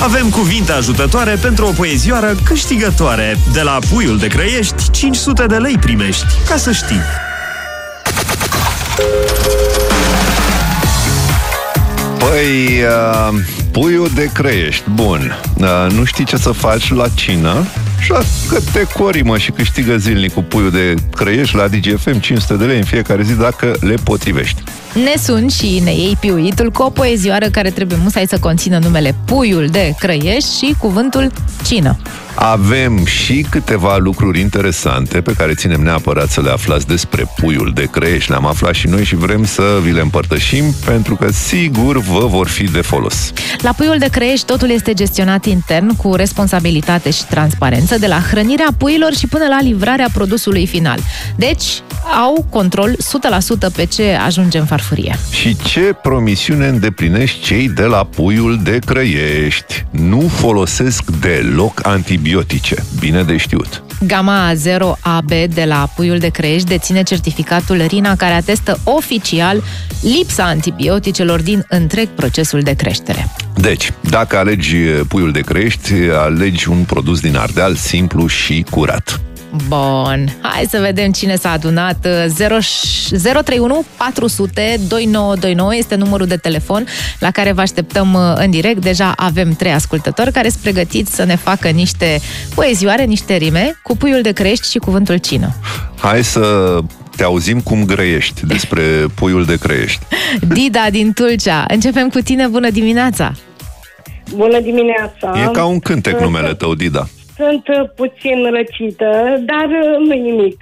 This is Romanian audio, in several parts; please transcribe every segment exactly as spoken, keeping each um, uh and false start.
Avem cuvinte ajutătoare pentru o poezioară câștigătoare. De la Puiul de Crăiești, cinci sute de lei primești, ca să știi. Păi, uh, Puiul de Crăiești, bun, uh, nu știi ce să faci la cină? Așa că te corimă și câștigă zilnic cu Puiul de Crăiești la Digi F M cinci sute de lei în fiecare zi dacă le potrivești. Ne suni și ne iei piuitul cu o poezioară care trebuie musai să conțină numele Puiul de Crăiești și cuvântul cină. Avem și câteva lucruri interesante pe care ținem neapărat să le aflați despre Puiul de Crăiești. Le-am aflat și noi și vrem să vi le împărtășim pentru că sigur vă vor fi de folos. La Puiul de Crăiești totul este gestionat intern cu responsabilitate și transparență, de la hrănirea puiilor și până la livrarea produsului final. Deci au control o sută la sută pe ce ajunge în farfurie. Și ce promisiune îndeplinești cei de la Puiul de Crăiești? Nu folosesc deloc antibiotice. Bine de știut. Gama zero A B de la Puiul de Crăiești deține certificatul R I N A care atestă oficial lipsa antibioticelor din întreg procesul de creștere. Deci, dacă alegi Puiul de Crăiești, alegi un produs din Ardeal simplu și curat. Bun, hai să vedem cine s-a adunat. zero trei unu patru zero zero doi nouă doi nouă este numărul de telefon la care vă așteptăm în direct. Deja avem trei ascultători care sunt pregătiți să ne facă niște poezioare, niște rime cu Puiul de Crăiești și cuvântul cină. Hai să te auzim cum grăiești despre Puiul de Crăiești. Dida din Tulcea, începem cu tine, bună dimineața! Bună dimineața! E ca un cântec numele tău, Dida. Sunt puțin răcită, dar nu-i nimic.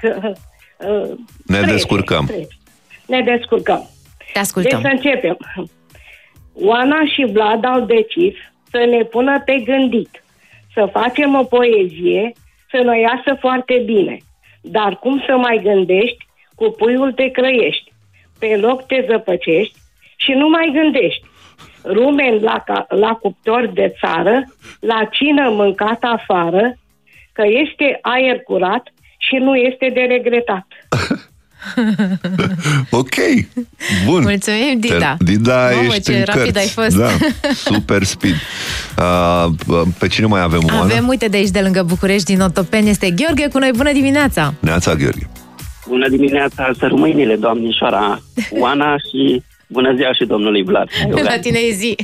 Ne trebuie, descurcăm. Trebuie. Ne descurcăm. Te ascultăm. Deci să începem. Oana și Vlad au decis să ne pună pe gândit, să facem o poezie, să ne iasă foarte bine. Dar cum să mai gândești cu Puiul de Crăiești? Pe loc te zăpăcești și nu mai gândești. Rumen la, la cuptor de țară, la cină mâncat afară, că este aer curat și nu este de regretat. Ok, bun. Mulțumim, Dida. Te, Dida, Mamă, ești ce în rapid cărți. ai fost. Da, super speed. Uh, pe cine mai avem, Oana? Avem, uite, de aici, de lângă București, din Otopeni, este Gheorghe cu noi. Bună dimineața! Neața, Gheorghe. Bună dimineața, să rămâinile, doamnișoara Oana și bună ziua și domnului Vlad. La tine e zi.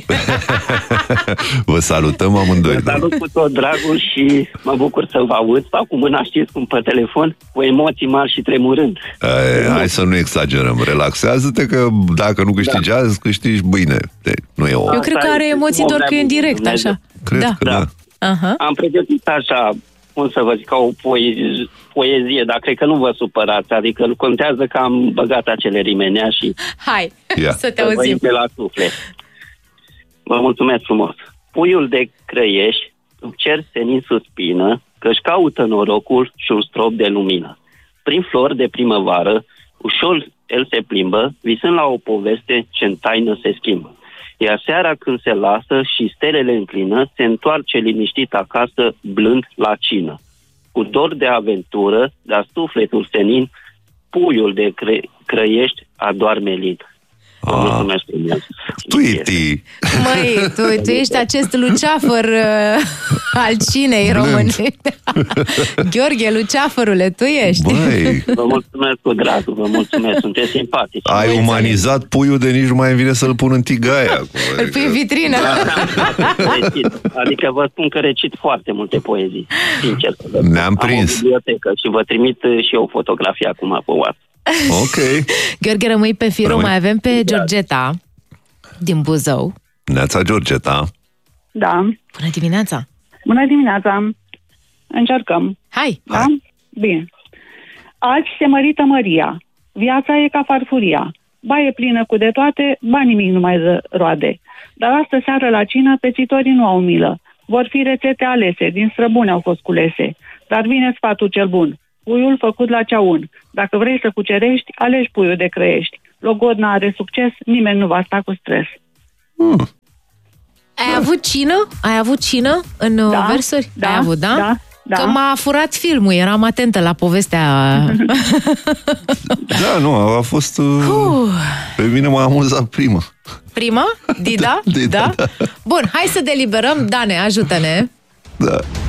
Vă salutăm amândoi. Vă salut cu tot dragul și mă bucur să vă aud. Stau cu mâna, știți cum, pe telefon, cu emoții mari și tremurând. Ai, hai să nu exagerăm. Relaxează-te că dacă nu câștigi da. azi, câștigi mâine. De, nu e o... Eu cred că are emoții doar că e în direct, așa. Cred da. că da. da. Uh-huh. Am pregătit așa, cum să vă zic, ca o poezie, poezie, dar cred că nu vă supărați, adică contează că am băgat acele rimenea și... Hai, yeah. să te auzim. Vă la suflet. Vă mulțumesc frumos. Puiul de Crăiești, în cer senin suspină, că-și caută norocul și un strop de lumină. Prin flori de primăvară, ușor el se plimbă, visând la o poveste ce-n taină se schimbă. Iar seara când se lasă și stelele înclină, se întoarce liniștit acasă, blând la cină. Cu dor de aventură, dar sufletul senin, Puiul de cre- Crăiești adoarme lin. Vă mulțumesc frumos. Tweety! Măi, tu, tu ești acest luceafăr uh, al cinei române. Gheorghe, luceafărule, tu ești. Băi. Vă mulțumesc cu dragul, vă mulțumesc, sunteți simpatici. Ai mulțumesc. Umanizat puiul de nici nu mai îmi vine să-l pun în tigaia. Îl pui în vitrină. Da, adică vă spun că recit foarte multe poezii, sincer. Ne-am prins. Am o bibliotecă și vă trimit și eu o fotografie acum pe WhatsApp. Ok. Gheorghe, rămâi pe firul, Rămâi. mai avem pe Georgeta din Buzău. Neața, Georgeta. Da. Bună dimineața. Bună dimineața. Încercăm. Hai. Da? Hai. Bine. Azi se mărită măria. Viața e ca farfuria. Ba e plină cu de toate, ba nimic nu mai roade. Dar astă seară la cină pețitorii nu au milă. Vor fi rețete alese, din străbuni au fost culese. Dar vine sfatul cel bun. Puiul făcut la ceaun. Dacă vrei să cucerești, alegi Puiul de Crăiești. Logodna are succes, nimeni nu va sta cu stres. Hmm. Ai avut cină? Ai avut cină în da, versuri? Da, Ai avut, da? Da, da. Că m-a furat filmul, eram atentă la povestea. Da, nu, a fost... Uh, pe mine m-a amuzat prima. Prima? Dida? Dida, da? da. Bun, hai să deliberăm. Dane, ajută-ne. Da.